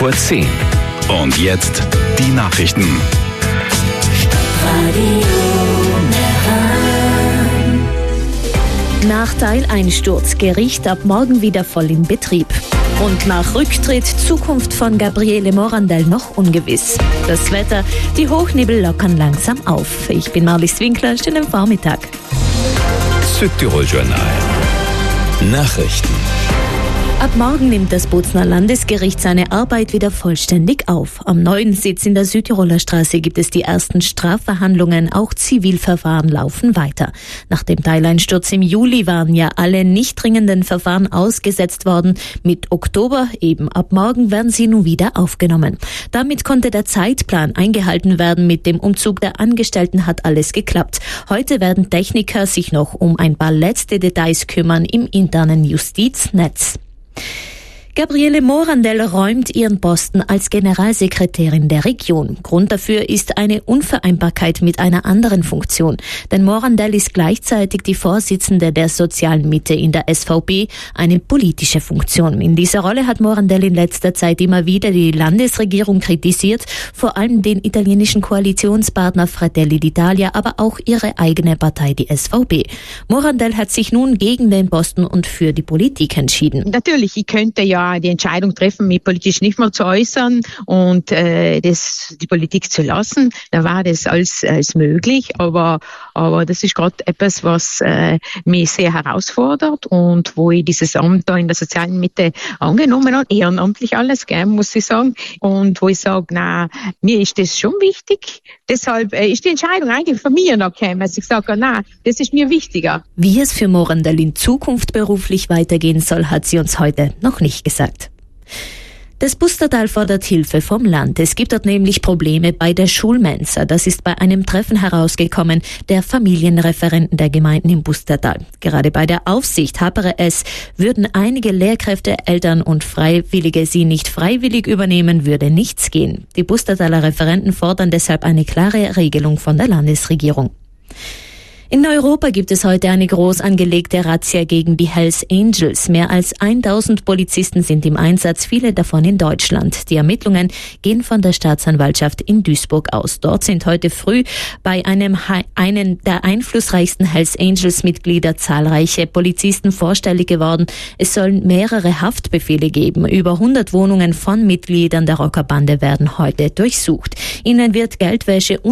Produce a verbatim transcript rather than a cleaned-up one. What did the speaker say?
vor zehn. Und jetzt die Nachrichten. Nach Teileinsturz, Gericht ab morgen wieder voll in Betrieb. Und nach Rücktritt, Zukunft von Gabriele Morandell noch ungewiss. Das Wetter, die Hochnebel lockern langsam auf. Ich bin Marlies Winkler, schönen Vormittag. Südtirol Journal. Nachrichten. Ab morgen nimmt das Bozner Landesgericht seine Arbeit wieder vollständig auf. Am neuen Sitz in der Südtiroler Straße gibt es die ersten Strafverhandlungen, auch Zivilverfahren laufen weiter. Nach dem Teileinsturz im Juli waren ja alle nicht dringenden Verfahren ausgesetzt worden. Mit Oktober, eben ab morgen, werden sie nun wieder aufgenommen. Damit konnte der Zeitplan eingehalten werden. Mit dem Umzug der Angestellten hat alles geklappt. Heute werden Techniker sich noch um ein paar letzte Details kümmern im internen Justiznetz. Gabriele Morandell räumt ihren Posten als Generalsekretärin der Region. Grund dafür ist eine Unvereinbarkeit mit einer anderen Funktion. Denn Morandell ist gleichzeitig die Vorsitzende der sozialen Mitte in der S V B, eine politische Funktion. In dieser Rolle hat Morandell in letzter Zeit immer wieder die Landesregierung kritisiert, vor allem den italienischen Koalitionspartner Fratelli d'Italia, aber auch ihre eigene Partei, die S V B. Morandell hat sich nun gegen den Posten und für die Politik entschieden. Natürlich, ich könnte ja die Entscheidung treffen, mich politisch nicht mehr zu äußern und äh, das, die Politik zu lassen. Da war das alles, alles möglich, aber, aber das ist gerade etwas, was äh, mich sehr herausfordert und wo ich dieses Amt da in der sozialen Mitte angenommen habe, ehrenamtlich alles, gell, muss ich sagen, und wo ich sage, na, mir ist das schon wichtig, deshalb äh, ist die Entscheidung eigentlich von mir noch gekommen, also ich sage, na, das ist mir wichtiger. Wie es für Morandell in Zukunft beruflich weitergehen soll, hat sie uns heute noch nicht gesagt. Das Bustertal fordert Hilfe vom Land. Es gibt dort nämlich Probleme bei der Schulmensa. Das ist bei einem Treffen herausgekommen der Familienreferenten der Gemeinden im Bustertal. Gerade bei der Aufsicht hapere es, würden einige Lehrkräfte, Eltern und Freiwillige sie nicht freiwillig übernehmen, würde nichts gehen. Die Bustertaler Referenten fordern deshalb eine klare Regelung von der Landesregierung. In Europa gibt es heute eine groß angelegte Razzia gegen die Hells Angels. Mehr als tausend Polizisten sind im Einsatz, viele davon in Deutschland. Die Ermittlungen gehen von der Staatsanwaltschaft in Duisburg aus. Dort sind heute früh bei einem einen der einflussreichsten Hells Angels Mitglieder zahlreiche Polizisten vorstellig geworden. Es sollen mehrere Haftbefehle geben. Über hundert Wohnungen von Mitgliedern der Rockerbande werden heute durchsucht. Ihnen wird Geldwäsche und